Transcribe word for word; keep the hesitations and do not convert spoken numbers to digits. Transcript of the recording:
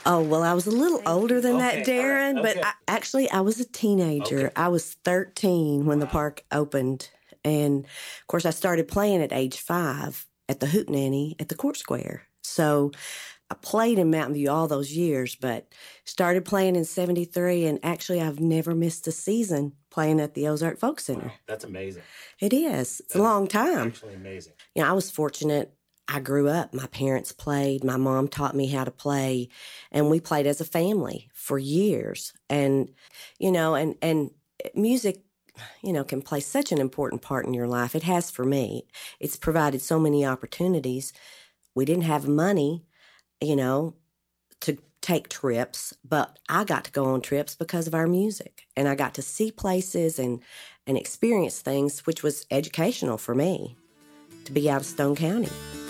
Oh, well, I was a little older than Okay, that, Darren, all right, but okay. I, actually, I was a teenager. Okay. I was thirteen when the park opened. And, of course, I started playing at age five at the Hootenanny at the Court Square. So I played in Mountain View all those years, but started playing in seventy-three, and actually I've never missed a season playing at the Ozark Folk Center. Wow, that's amazing. It is. It's That a is long time. Actually amazing. You know, I was fortunate. I grew up. My parents played. My mom taught me how to play, and we played as a family for years. And, you know, and, and music, you know, can play such an important part in your life. It has for me. It's provided so many opportunities. We didn't have money, you know, to take trips, but I got to go on trips because of our music. And I got to see places and, and experience things, which was educational for me to be out of Stone County.